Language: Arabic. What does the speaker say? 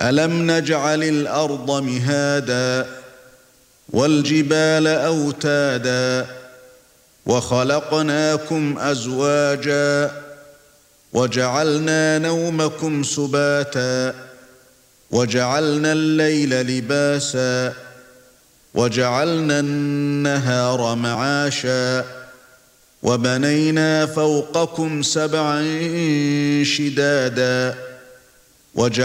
أَلَمْ نَجْعَلِ الْأَرْضَ مِهَادًا وَالْجِبَالَ أَوْتَادًا وَخَلَقْنَاكُمْ أَزْوَاجًا وَجَعَلْنَا نَوْمَكُمْ سُبَاتًا وَجَعَلْنَا اللَّيْلَ لِبَاسًا وَجَعَلْنَا النَّهَارَ مَعَاشًا وَبَنَيْنَا فَوْقَكُمْ سَبْعًا شِدَادًا